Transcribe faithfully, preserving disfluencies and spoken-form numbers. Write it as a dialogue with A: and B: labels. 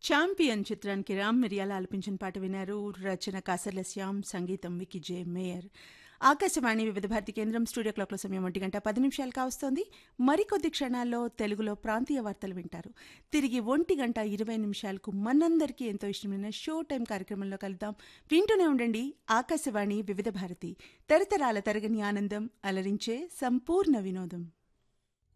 A: Champion చిత్రానికి రామ్ మిరియాల ఆలపించిన పాట వినారు. రచన కాసర్ల శ్యామ్, సంగీతం వికి జే మేయర్. ఆకాశవాణి వివిధ భారతి కేంద్రం స్టూడియో క్లాక్ల సమయం ఒంటి గంట పది నిమిషాలు కావస్తోంది. మరికొద్ది క్షణాల్లో తెలుగులో ప్రాంతీయ వార్తలు వింటారు. తిరిగి ఒంటి గంట ఇరవై నిమిషాలకు మనందరికీ ఎంతో ఇష్టమైన షో టైం కార్యక్రమంలో కలుద్దాం. వింటూనే ఉండండి ఆకాశవాణి వివిధ భారతి, తరతరాల తరగని ఆనందం, అలరించే సంపూర్ణ వినోదం.